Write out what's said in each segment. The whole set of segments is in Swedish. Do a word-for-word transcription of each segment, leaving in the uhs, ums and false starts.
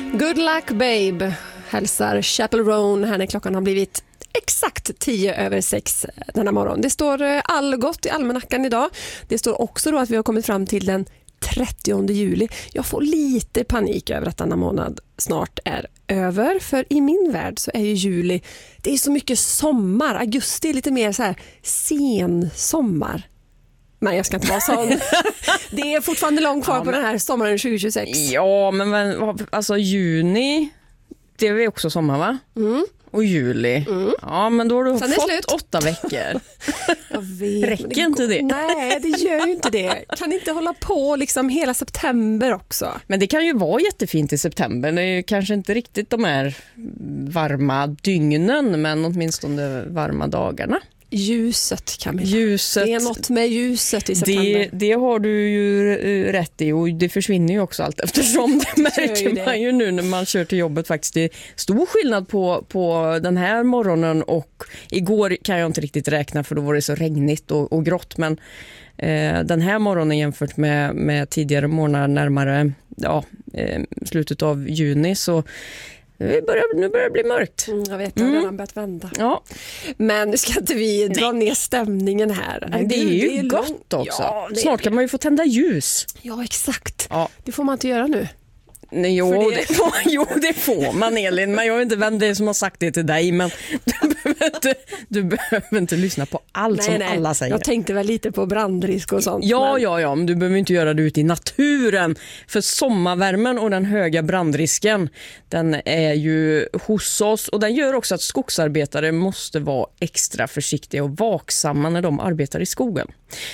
Good luck babe, hälsar Chappell Roan här när klockan har blivit exakt tio över sex denna morgon. Det står allgott i almanackan idag. Det står också då att vi har kommit fram till den trettionde juli. Jag får lite panik över att denna månad snart är över. För i min värld så är ju juli, det är så mycket sommar. Augusti är lite mer så här sen sommar. Men jag ska inte vara sån. Det är fortfarande långt kvar ja, men... på den här sommaren tjugo tjugosex. Ja, men, men alltså juni, det är väl också sommar va? Mm. Och juli. Mm. Ja, men då har du fått slut. åtta veckor. Jag vet, räcker det inte det? Nej, det gör ju inte det. Kan inte hålla på liksom hela september också. Men det kan ju vara jättefint i september. Det är ju kanske inte riktigt de här varma dygnen, men åtminstone varma dagarna. Ljuset, Camilla. Ljuset. Det är något med ljuset i september. Det, det har du ju rätt i, och det försvinner ju också allt eftersom. Det märker det. Man ju nu när man kör till jobbet faktiskt. Det är stor skillnad på, på den här morgonen och igår kan jag inte riktigt räkna för då var det så regnigt och, och grått. Men eh, den här morgonen jämfört med, med tidigare månader närmare ja, eh, slutet av juni så Nu börjar, nu börjar det bli mörkt. Mm, jag vet, det har mm. redan börjat vända. Ja. Men nu ska inte vi dra Nej. ner stämningen här. Men det är ju det är gott lång... också. Ja, Snart kan man ju få tända ljus. Ja, exakt. Ja. Det får man inte göra nu. Nej, jo, det... Det får, jo, det får man Elin, men jag vet inte vem det är som har sagt det till dig, men du behöver inte, du behöver inte lyssna på allt nej, som nej. alla säger. Jag tänkte väl lite på brandrisk och sånt. Ja, men... ja, ja, men du behöver inte göra det ute i naturen, för sommarvärmen och den höga brandrisken, den är ju hos oss och den gör också att skogsarbetare måste vara extra försiktiga och vaksamma när de arbetar i skogen.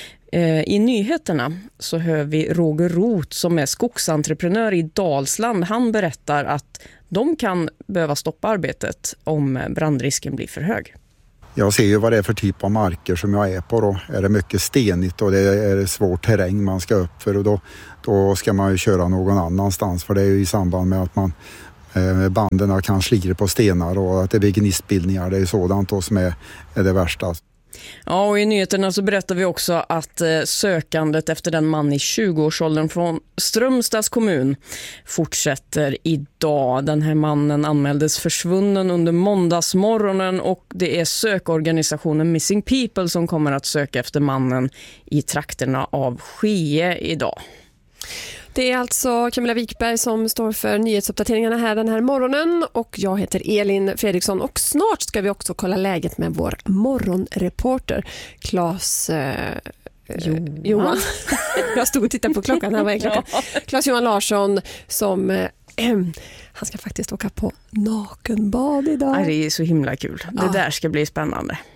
I nyheterna så hör vi Roger Roth som är skogsentreprenör i Dalsland. Han berättar att de kan behöva stoppa arbetet om brandrisken blir för hög. Jag ser ju vad det är för typ av marker som jag är på då. Är det mycket stenigt och det är svår terräng man ska upp för och då, då ska man ju köra någon annanstans för det är ju i samband med att man eh, banden kan slira på stenar och att det blir gnistbildningar. Det är ju sådant då som är, är det värsta. Ja, och i nyheterna så berättar vi också att eh, sökandet efter den man i tjugoårsåldern från Strömstads kommun fortsätter idag. Den här mannen anmäldes försvunnen under måndagsmorgonen och det är sökorganisationen Missing People som kommer att söka efter mannen i trakterna av Skee idag. Det är alltså Camilla Wikberg som står för nyhetsuppdateringarna här den här morgonen och jag heter Elin Fredriksson och snart ska vi också kolla läget med vår morgonreporter Claes eh, Johan. Johan. Jag stod och tittade på klockan här var klockan. Claes Johan Larsson som eh, han ska faktiskt åka på nakenbad idag. Ja, det är så himla kul. Det ja. där ska bli spännande.